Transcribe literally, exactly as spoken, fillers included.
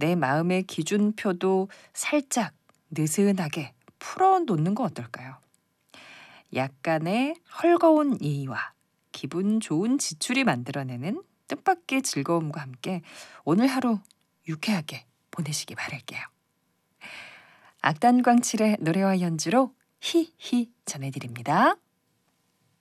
내 마음의 기준표도 살짝 느슨하게 풀어놓는 건 어떨까요? 약간의 헐거운 예의와 기분 좋은 지출이 만들어내는 뜻밖의 즐거움과 함께 오늘 하루 유쾌하게 보내시기 바랄게요. 악단광칠의 노래와 연주로 히히 전해드립니다.